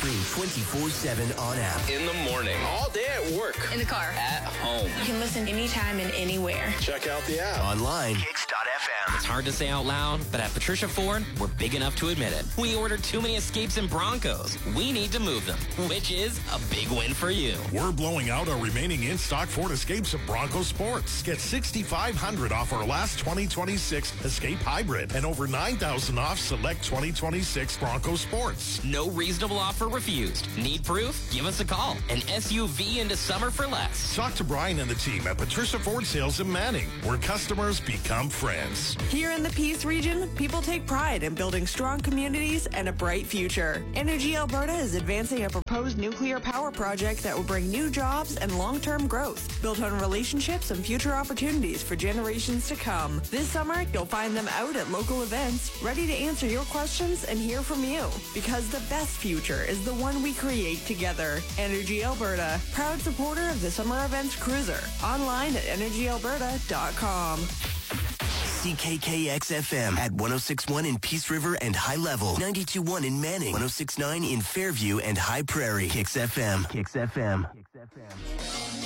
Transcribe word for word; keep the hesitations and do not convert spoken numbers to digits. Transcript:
stream twenty-four seven on app. In the morning. All day at work. In the car. At home. You can listen anytime and anywhere. Check out the app. Online. Kicks dot F M. It's hard to say out loud, but at Patricia Ford, we're big enough to admit it. We ordered too many Escapes and Broncos. We need to move them, which is a big win for you. We're blowing out our remaining in-stock Ford Escapes and Bronco Sports. Get six thousand five hundred dollars off our last twenty twenty-six Escape Hybrid and over nine thousand dollars off select twenty twenty-six Bronco Sports. No reasonable offer refused. Need proof? Give us a call. An S U V into summer for less. Talk to Brian and the team at Patricia Ford Sales in Manning, where customers become friends. Here in the Peace region, people take pride in building strong communities and a bright future. Energy Alberta is advancing a proposed nuclear power project that will bring new jobs and long-term growth, built on relationships and future opportunities for generations to come. This summer, you'll find them out at local events, ready to answer your questions and hear from you. Because the best future is the one we create together. Energy Alberta, proud supporter of the Summer Events Cruiser. Online at energy alberta dot com. C K K X F M at one oh six point one in Peace River and High Level. ninety-two point one in Manning. one oh six point nine in Fairview and High Prairie. Kicks F M. Kicks F M. Kicks F M.